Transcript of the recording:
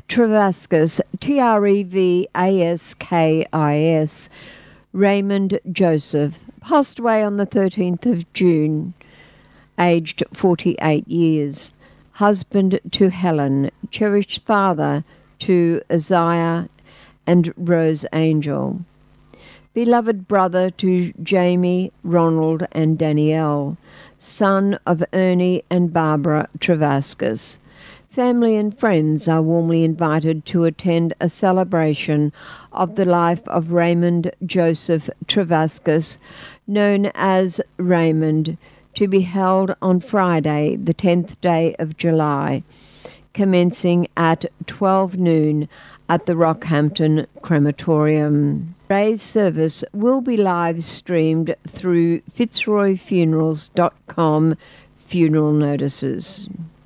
Trevaskis, Trevaskis, Raymond Joseph, passed away on the 13th of June, aged 48 years. Husband to Helen, cherished father to Isaiah and Rose Angel. Beloved brother to Jamie, Ronald and Danielle, son of Ernie and Barbara Trevaskis. Family and friends are warmly invited to attend a celebration of the life of Raymond Joseph Trevaskis, known as Raymond, to be held on Friday, the 10th day of July, commencing at 12 noon at the Rockhampton Crematorium. Today's service will be live streamed through fitzroyfunerals.com funeral notices.